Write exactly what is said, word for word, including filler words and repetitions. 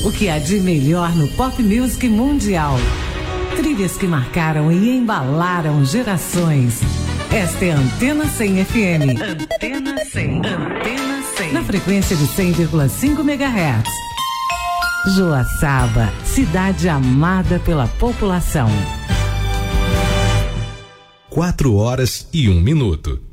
O que há de melhor no pop music mundial. Trilhas que marcaram e embalaram gerações. Esta é a Antena cem F M. Antena cem. Antena cem. Na frequência de cem vírgula cinco megahertz. Joaçaba, cidade amada pela população. Quatro horas e um minuto.